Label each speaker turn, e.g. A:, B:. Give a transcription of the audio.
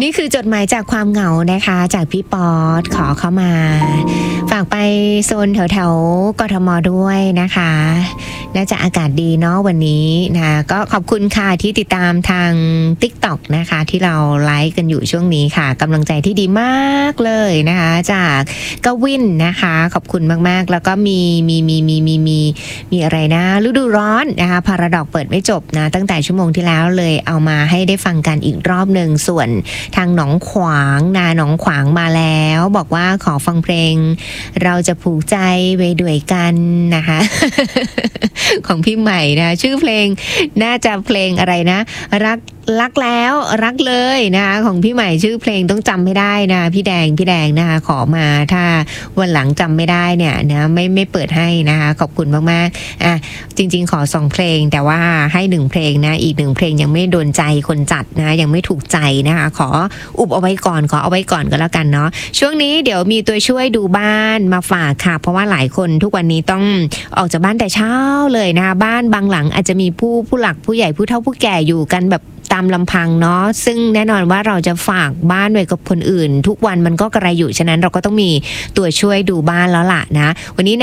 A: นี่คือจดหมายจากความเหงานะคะจากพี่ป๊อดขอเข้ามาฝากไปโซนแถวๆกทมด้วยนะคะน่าจะอากาศดีเนาะวันนี้นะก็ขอบคุณค่ะที่ติดตามทาง TikTok นะคะที่เราไลฟ์กันอยู่ช่วงนี้ค่ะกำลังใจที่ดีมากเลยนะคะจากกวินนะคะขอบคุณมากๆแล้วก็มีอะไรนะฤดูร้อนนะคะพาราดอกเปิดไม่จบนะตั้งแต่ชั่วโมงที่แล้วเลยเอามาให้ได้ฟังกันอีกรอบหนึ่งส่วนทางหนองขวางนาหนองขวางมาแล้วบอกว่าขอฟังเพลงเราจะผูกใจไว้ด้วยกันนะคะ ของพี่ใหม่นะชื่อเพลงน่าจะเพลงอะไรนะรักแล้วรักเลยนะคะของพี่ใหม่ชื่อเพลงต้องจำไม่ได้นะพี่แดงนะคะขอมาถ้าวันหลังจำไม่ได้เนี่ยนะไม่เปิดให้นะคะขอบคุณมากๆจริงๆขอ2เพลงแต่ว่าให้1เพลงนะอีก1เพลงยังไม่โดนใจคนจัดนะยังไม่ถูกใจนะคะขออุบเอาไว้ก่อนก็แล้วกันเนาะช่วงนี้เดี๋ยวมีตัวช่วยดูบ้านมาฝากค่ะเพราะว่าหลายคนทุกวันนี้ต้องออกจากบ้านแต่เช้าเลยนะคะบ้านบางหลังอาจจะมีผู้หลักผู้ใหญ่ผู้เฒ่าผู้แก่อยู่กันแบบตามลำพังเนาะซึ่งแน่นอนว่าเราจะฝากบ้านไว้กับคนอื่นทุกวันมันก็กระไรอยู่ฉะนั้นเราก็ต้องมีตัวช่วยดูบ้านแล้วล่ะนะวันนี้